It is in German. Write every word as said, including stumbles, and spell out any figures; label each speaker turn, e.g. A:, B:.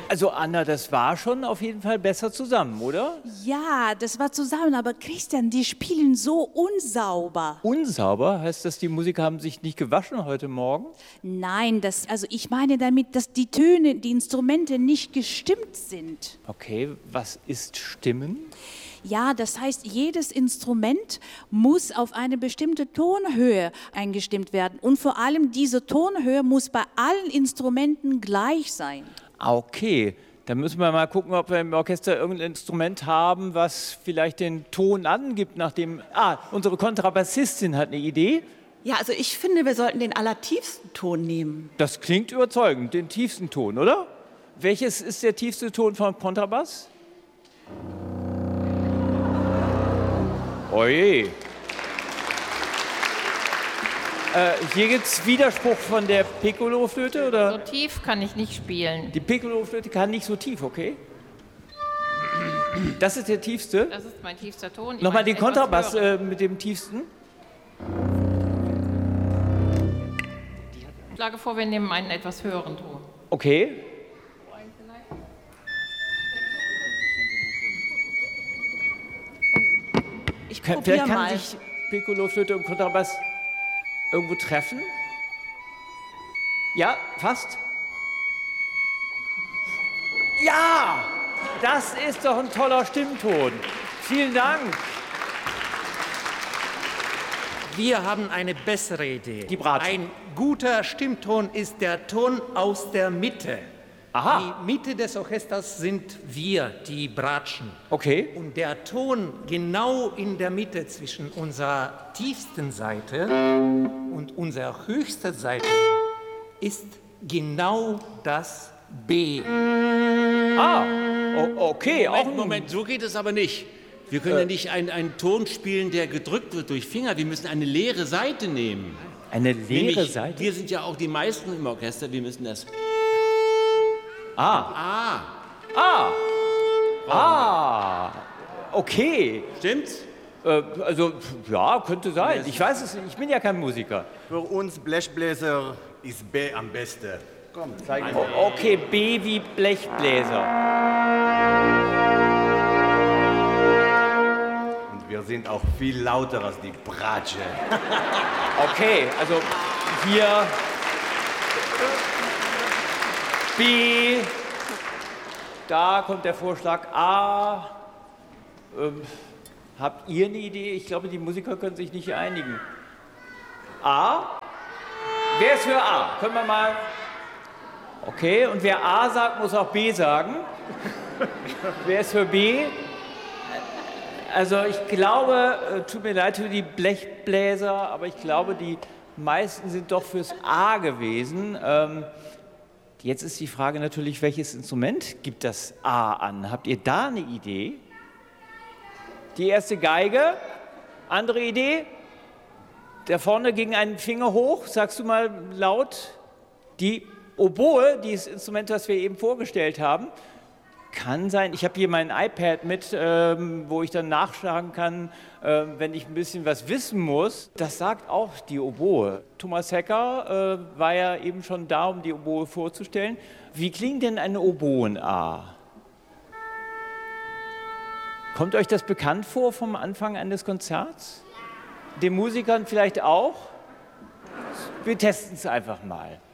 A: Also Anna, das war schon auf jeden Fall besser zusammen, oder?
B: Ja, das war zusammen, aber Christian, die spielen so unsauber.
A: Unsauber? Heißt das, die Musiker haben sich nicht gewaschen heute Morgen?
B: Nein, das, also ich meine damit, dass die Töne, die Instrumente nicht gestimmt sind.
A: Okay, was ist Stimmen?
B: Ja, das heißt, jedes Instrument muss auf eine bestimmte Tonhöhe eingestimmt werden. Und vor allem diese Tonhöhe muss bei allen Instrumenten gleich sein.
A: Okay, dann müssen wir mal gucken, ob wir im Orchester irgendein Instrument haben, was vielleicht den Ton angibt, nachdem... Ah, unsere Kontrabassistin hat eine Idee.
C: Ja, also ich finde, wir sollten den allertiefsten Ton nehmen.
A: Das klingt überzeugend, den tiefsten Ton, oder? Welches ist der tiefste Ton vom Kontrabass? Oje. Äh, hier gibt es Widerspruch von der Piccolo-Flöte, oder?
D: So tief kann ich nicht spielen.
A: Die Piccolo-Flöte kann nicht so tief, okay? Das ist der tiefste?
D: Das ist mein tiefster Ton. Ich
A: Nochmal
D: meine,
A: den Kontrabass äh, mit dem tiefsten.
D: Ich schlage vor, wir nehmen einen etwas höheren Ton.
A: Okay.
C: Ich
A: Kann,
C: probiere
A: vielleicht kann
C: mal.
A: sich Piccolo-Flöte und Kontrabass irgendwo treffen? Ja, fast. Ja, das ist doch ein toller Stimmton. Vielen Dank.
E: Wir haben eine bessere Idee.
A: Die Bratsche.
E: Ein guter Stimmton ist der Ton aus der Mitte.
A: Aha.
E: Die Mitte des Orchesters sind wir, die Bratschen.
A: Okay.
E: Und der Ton genau in der Mitte zwischen unserer tiefsten Seite und unserer höchsten Seite ist genau das B.
A: Ah, o okay. Auch
F: Moment,
A: ein-
F: Moment, so geht es aber nicht. Wir können ja nicht einen, einen Ton spielen, der gedrückt wird durch Finger. Wir müssen eine leere Seite nehmen.
A: Eine leere
F: Nämlich,
A: Seite?
F: Wir sind ja auch die meisten im Orchester, wir müssen das...
A: Ah.
F: Ah,
A: Ah. Ah. Okay.
F: stimmt's?
A: Äh, also, ja, könnte sein. Ich weiß es nicht. Ich bin ja kein Musiker.
G: Für uns Blechbläser ist B am besten. Komm, zeig mir.
A: O okay, B wie Blechbläser.
G: Und wir sind auch viel lauter als die Bratsche.
A: Okay, also hier B, da kommt der Vorschlag A. Ähm, habt ihr eine Idee? Ich glaube, die Musiker können sich nicht einigen. A? Wer ist für A? Können wir mal... Okay, und wer A sagt, muss auch B sagen. Wer ist für B? Also ich glaube, äh, tut mir leid für die Blechbläser, aber ich glaube, die meisten sind doch fürs A gewesen. Ähm, jetzt ist die Frage natürlich, welches Instrument gibt das A an? Habt ihr da eine Idee? Die erste Geige, andere Idee? Da vorne ging ein Finger hoch, sagst du mal laut. Die Oboe, dieses Instrument, das wir eben vorgestellt haben, kann sein, ich habe hier mein iPad mit, ähm, wo ich dann nachschlagen kann, äh, wenn ich ein bisschen was wissen muss. Das sagt auch die Oboe. Thomas Hecker äh, war ja eben schon da, um die Oboe vorzustellen. Wie klingt denn eine Oboen-A? Kommt euch das bekannt vor vom Anfang eines Konzerts? Den Musikern vielleicht auch? Wir testen es einfach mal.